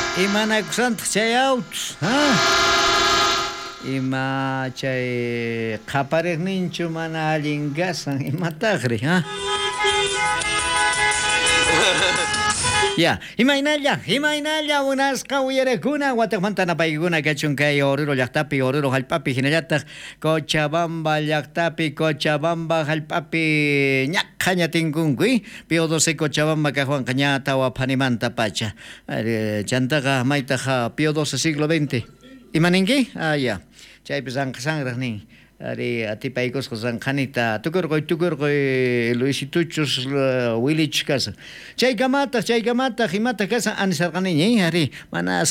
Imanakusantaq chay autos, ima chay qhapariqninchu mana allin kasan imataqri, Ya, imaynalla unasqa willarakuna wataqmantana paykuna kachun kay Oruro llaqtapi, Oruro hallp'api hinallataq Cochabamba llaqtapi, Cochabamba hallp'api ñaqaña tinkunkuy Pío XII Cochabamba kaqwanqa ña tawa phanimanta pacha. Chantaqa maytaqa Pío XII siglo XX. Imaninki? Ya. Chaypis sangraqnin. Ari atipaykusqa sanqanita tukurqoy Luisituchus Willich kasa. Chaykamataq himata kasa anisarqaniñi ari mana